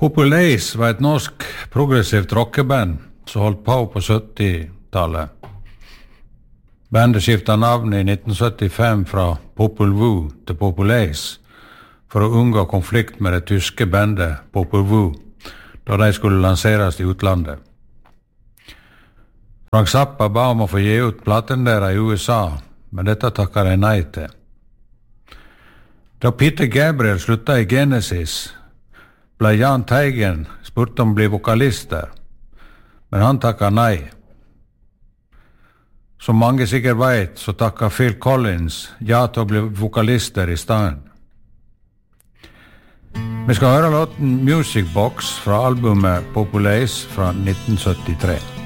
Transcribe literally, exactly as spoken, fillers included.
Populace var et norsk progressivt rockeband som holdt på på syttitallet. Bandet skiftet navn i nitten syttifem fra Popol Vuh til Populace for å unngå konflikt med det tyske bandet Popol Vuh da de skulle lanseres i utlandet. Frank Zappa ba om å få gi ut platen deres i U S A, men dette takket de nei til. Da Peter Gabriel sluttet i Genesis, ble Jahn Teigen spurt om å bli vokalist der, men han takket nei. Som mange sikkert vet, så takket Phil Collins ja til å bli vokalist der i stedet. Vi skal høre låten Music Box fra albumet Populace fra nitten syttitre.